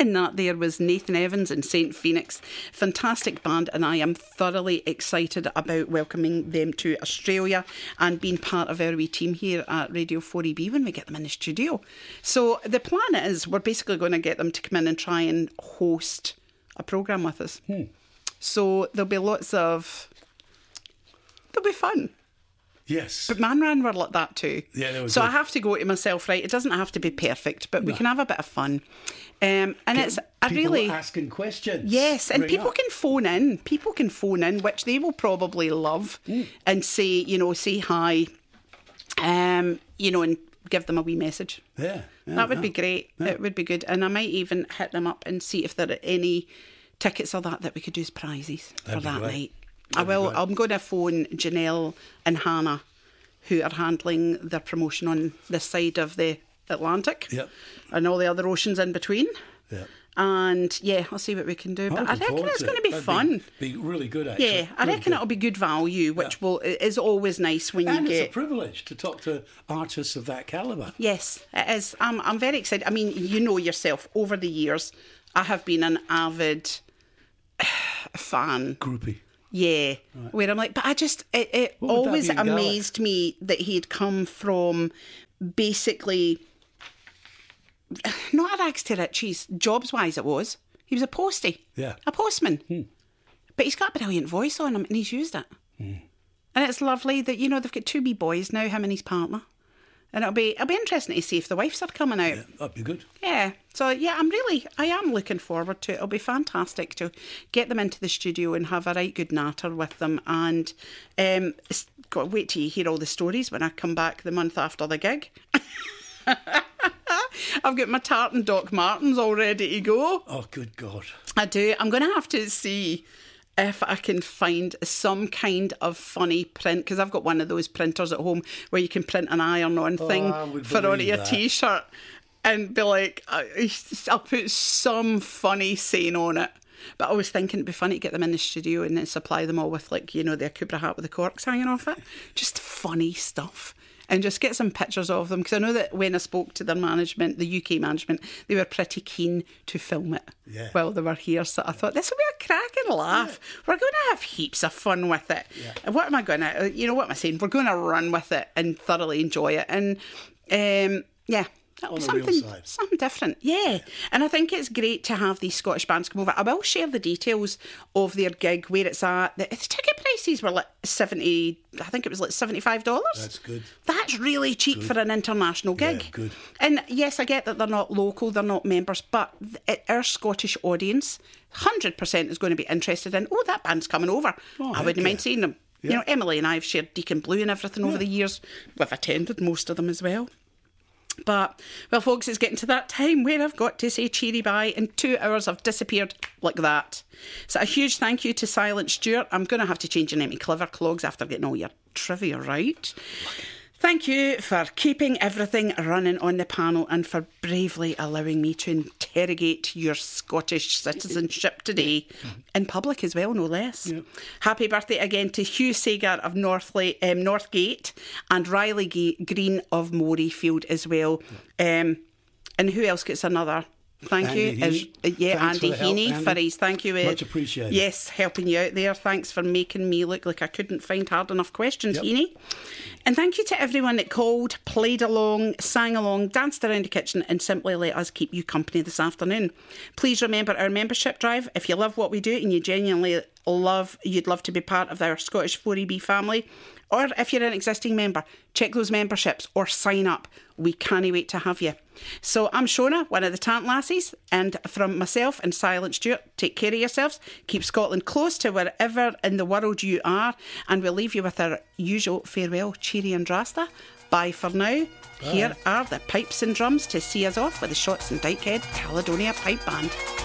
And that there was Nathan Evans and Saint Phoenix. Fantastic band, and I am thoroughly excited about welcoming them to Australia and being part of our wee team here at Radio 4EB when we get them in the studio. So the plan is we're basically going to get them to come in and try and host a programme with us. So there'll be there'll be fun. Yes. But Manran were like that too. Yeah, so good. I have to go to myself, right? It doesn't have to be perfect, but we can have a bit of fun. And it's a really asking questions. Yes, and people up. can phone in. People can phone in, which they will probably love, and say hi, and give them a wee message. Yeah, that would be great. Yeah. It would be good, and I might even hit them up and see if there are any tickets or that we could do as prizes for that night. I'm going to phone Janelle and Hannah, who are handling their promotion on this side of the Atlantic and all the other oceans in between. Yep. And I'll see what we can do. But I reckon it's going to be fun. Be really good, actually. Yeah, I reckon it'll be good value, which is always nice when you get. And it's a privilege to talk to artists of that calibre. Yes, it is. I'm very excited. I mean, you know yourself, over the years, I have been an avid fan. Groupie. Yeah, right. Where I'm like, but it always amazed me that he'd come from basically not a rags to riches, jobs-wise it was. He was a postie, a postman. But he's got a brilliant voice on him and he's used it. And it's lovely that, they've got 2 wee boys now, him and his partner. And it'll be interesting to see if the wives are coming out. Yeah, that'd be good. Yeah. So, I am looking forward to it. It'll be fantastic to get them into the studio and have a right good natter with them. And wait till you hear all the stories when I come back the month after the gig. I've got my tartan Doc Martens all ready to go. Oh, good God. I do. I'm going to have to see if I can find some kind of funny print, because I've got one of those printers at home where you can print an iron-on thing for onto your T-shirt and be like, I'll put some funny saying on it. But I was thinking it'd be funny to get them in the studio and then supply them all with the Akubra hat with the corks hanging off it. Just funny stuff. And just get some pictures of them, because I know that when I spoke to their management, the UK management, they were pretty keen to film it while they were here. So I thought, this will be a cracking laugh. Yeah. We're going to have heaps of fun with it. Yeah. And what am I going to, what am I saying? We're going to run with it and thoroughly enjoy it. And something different. Yeah. And I think it's great to have these Scottish bands come over. I will share the details of their gig, where it's at. The ticket prices were like $75. That's good. That's really cheap for an international gig. Yeah, good. And yes, I get that they're not local, they're not members, but our Scottish audience 100% is going to be interested in, that band's coming over. I wouldn't mind seeing them. Yeah. Emily and I have shared Deacon Blue and everything over the years. We've attended most of them as well. But, well, folks, it's getting to that time where I've got to say cheery bye, and 2 hours have disappeared like that. So a huge thank you to Silent Stuart. I'm going to have to change your name to Clever Clogs after getting all your trivia right. Thank you for keeping everything running on the panel and for bravely allowing me to interrogate your Scottish citizenship today, in public as well, no less. Yep. Happy birthday again to Hugh Sagar of Northgate and Riley Green of Morayfield as well. Yep. And who else gets another? Thank Andy you. Andy Heaney for his thank you. Much appreciated. Yes, helping you out there. Thanks for making me look like I couldn't find hard enough questions, Heaney. And thank you to everyone that called, played along, sang along, danced around the kitchen and simply let us keep you company this afternoon. Please remember our membership drive. If you love what we do and you genuinely you'd love to be part of our Scottish 4EB family, or if you're an existing member, check those memberships or sign up. We can't wait to have you. So I'm Shona, one of the Tant Lassies, and from myself and Silent Stuart, take care of yourselves, keep Scotland close to wherever in the world you are, and we'll leave you with our usual farewell, cheery and drasta. Bye for now. Bye. Here are the pipes and drums to see us off with the Shots and Dykehead Caledonia Pipe Band.